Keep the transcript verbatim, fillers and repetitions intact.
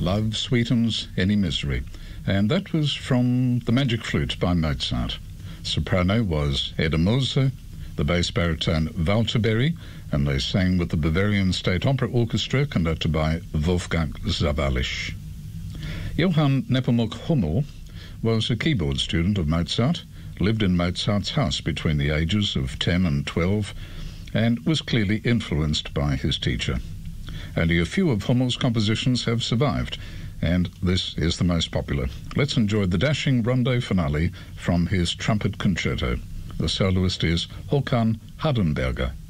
Love Sweetens Any Misery, and that was from The Magic Flute by Mozart. Soprano was Edda Moser, the bass baritone Walter Berry, and they sang with the Bavarian State Opera Orchestra conducted by Wolfgang Sawallisch. Johann Nepomuk Hummel was a keyboard student of Mozart, lived in Mozart's house between the ages of ten and twelve, and was clearly influenced by his teacher. Only a few of Hummel's compositions have survived, and this is the most popular. Let's enjoy the dashing rondo finale from his trumpet concerto. The soloist is Håkan Hardenberger.